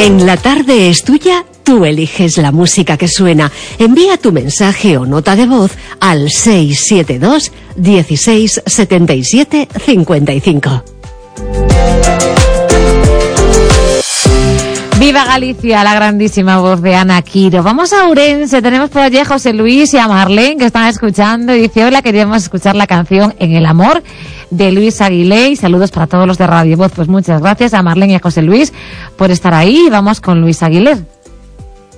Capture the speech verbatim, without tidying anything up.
En La Tarde es Tuya, tú eliges la música que suena. Envía tu mensaje o nota de voz al seis siete dos, dieciséis, setenta y siete, cincuenta y cinco. Viva Galicia, la grandísima voz de Ana Quiro. Vamos a Ourense, tenemos por allí a José Luis y a Marlene que están escuchando y dice: hola, queríamos escuchar la canción En el amor de Luis Aguilé, y saludos para todos los de Radio Voz. Pues muchas gracias a Marlene y a José Luis por estar ahí. Vamos con Luis Aguilé.